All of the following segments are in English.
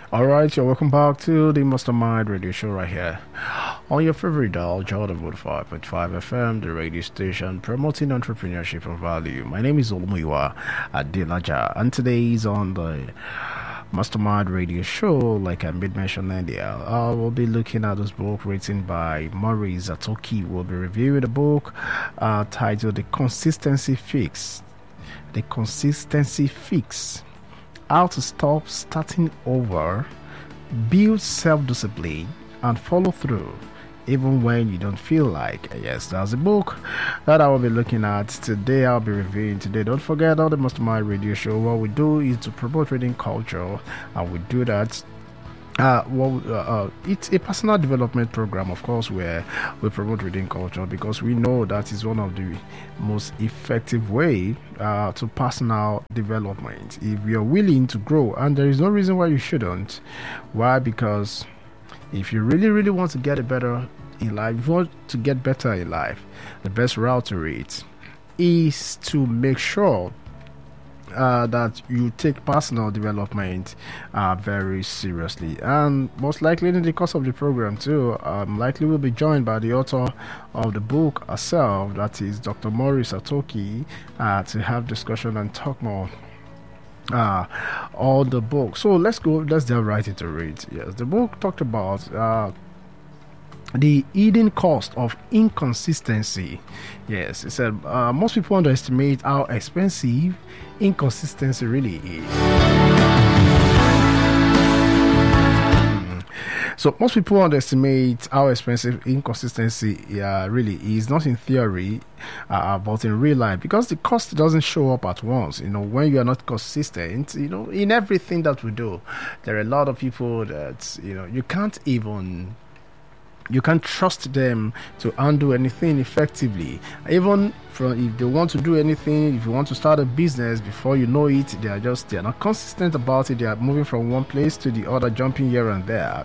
All right, you're welcome back to the Mastermind Radio Show right here on your favorite dial, Jordan Wood 5.5 FM, the radio station promoting entrepreneurship and value. My name is Olmuyiwa Adelaja, and today is on the Mastermind Radio Show. Like I made mention earlier, we'll be looking at this book written by Mori Zatoki. We'll be reviewing the book titled The Consistency Fix. The Consistency Fix. How to stop starting over, build self-discipline, and follow through even when you don't feel like. Yes, that's a book that I will be looking at today. I'll be reviewing today. Don't forget, on the Mastermind Radio Show, what we do is to promote reading culture, and we do that. It's a personal development program, of course, where we promote reading culture because we know that is one of the most effective way to personal development. If you're willing to grow, and there is no reason why you shouldn't. Why? Because if you really want to get better in life, if you want to get better in life, the best route to it is to make sure that you take personal development very seriously. And most likely in the course of the program too, likely will be joined by the author of the book herself, that is Dr. Mori Zatoki, to have discussion and talk more on the book. So let's delve right into it. Yes, the book talked about the hidden cost of inconsistency. Yes, it said most people underestimate how expensive inconsistency really is. So most people underestimate how expensive inconsistency really is, not in theory, but in real life, because the cost doesn't show up at once. When you are not consistent, in everything that we do, there are a lot of people that you can't trust them to undo anything effectively. Even if they want to do anything, if you want to start a business, before you know it, they are not consistent about it. They are moving from one place to the other, jumping here and there.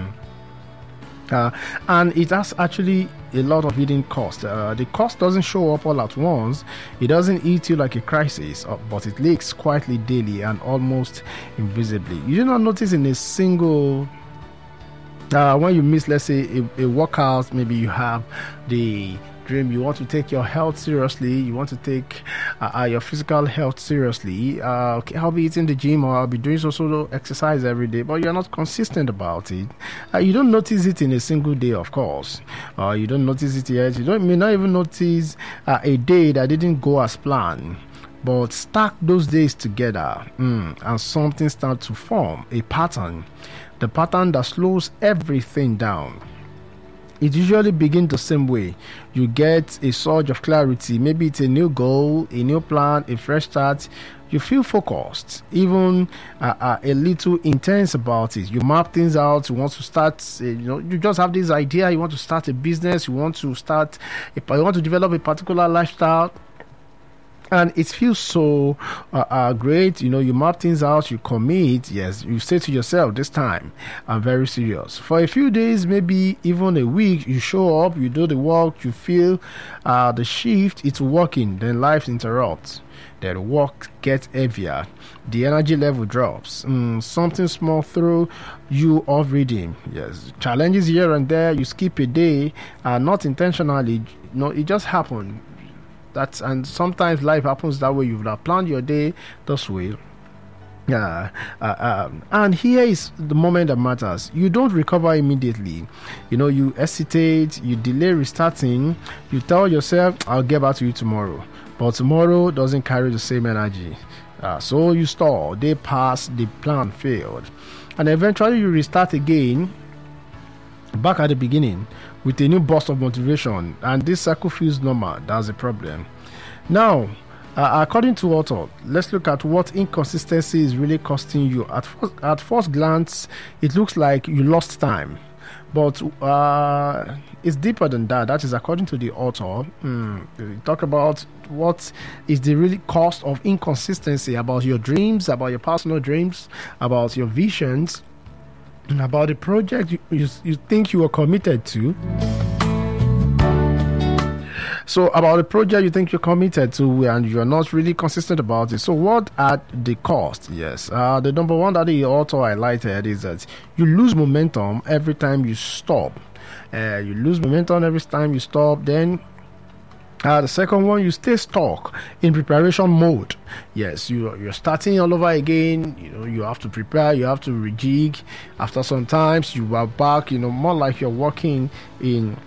And it has actually a lot of hidden cost. The cost doesn't show up all at once. It doesn't eat you like a crisis, but it leaks quietly, daily, and almost invisibly. You do not notice in a single when you miss, let's say, a workout. Maybe you have the dream, you want to take your health seriously, you want to take your physical health seriously. I'll be eating the gym, or I'll be doing social exercise every day, but you're not consistent about it. You don't notice it in a single day, of course. You don't notice it yet. You may not even notice a day that didn't go as planned. But stack those days together, and something starts to form, a pattern. The pattern that slows everything down. It usually begins the same way. You get a surge of clarity. Maybe it's a new goal, a new plan, a fresh start. You feel focused, even a little intense about it. You map things out. You want to start, you just have this idea. You want to start a business. You want to develop a particular lifestyle. And it feels so great. You map things out, you commit. Yes, you say to yourself, this time I'm very serious. For a few days, maybe even a week, you show up, you do the work, you feel the shift, it's working. Then life interrupts. Then work gets heavier. The energy level drops. Something small through you off reading. Yes, challenges here and there. You skip a day, not intentionally. It just happened. And sometimes life happens that way. You've not planned your day this way. And here is the moment that matters. You don't recover immediately. You hesitate, you delay restarting, you tell yourself, I'll get back to you tomorrow. But tomorrow doesn't carry the same energy. So you stall, they pass, the plan failed. And eventually you restart again, back at the beginning, with a new burst of motivation, and this cycle feels normal. That's the problem. Now, according to author, let's look at what inconsistency is really costing you. At first glance, it looks like you lost time, but it's deeper than that. That is according to the author. Talk about what is the really cost of inconsistency, about your dreams, about your personal dreams, about your visions, about the project you think you are committed to. So about a project you think you're committed to and you're not really consistent about it. So what are the costs? Yes, the number one that the author highlighted is that you lose momentum every time you stop. You lose momentum every time you stop. Then the second one, you stay stuck in preparation mode. Yes, you're starting all over again. You have to prepare, you have to rejig. After some times, you are back. More like you're working in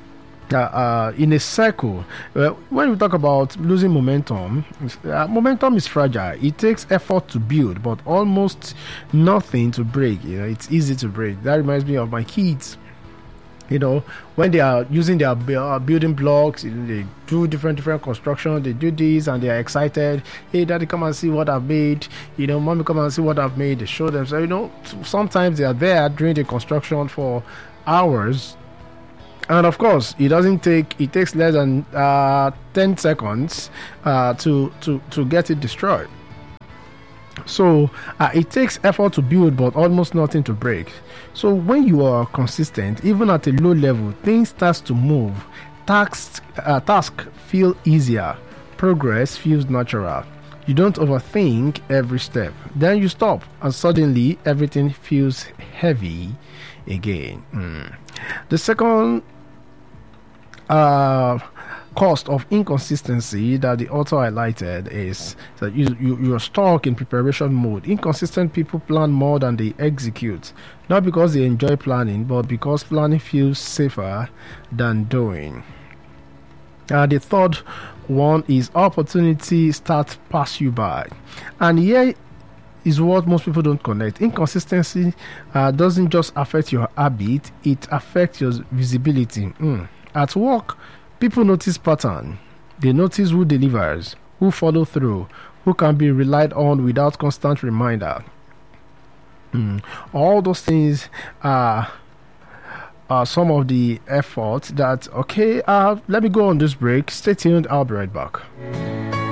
a circle. When we talk about losing momentum, momentum is fragile. It takes effort to build, but almost nothing to break. It's easy to break. That reminds me of my kids. When they are using their building blocks, they do different construction. They do this and they are excited. Hey, daddy, come and see what I've made. Mommy, come and see what I've made. They show them. So sometimes they are there during the construction for hours. And of course, it takes less than 10 seconds to get it destroyed. So it takes effort to build, but almost nothing to break. So when you are consistent, even at a low level, things start to move. Tasks feel easier. Progress feels natural. You don't overthink every step. Then you stop, and suddenly everything feels heavy again. The second cost of inconsistency that the author highlighted is that you're stuck in preparation mode. Inconsistent people plan more than they execute, not because they enjoy planning, but because planning feels safer than doing. The third one is opportunity start pass you by, and here is what most people don't connect. Inconsistency doesn't just affect your habit, it affects your visibility. At work, people notice pattern. They notice who delivers, who follow through, who can be relied on without constant reminder. All those things are some of the efforts that, let me go on this break. Stay tuned, I'll be right back.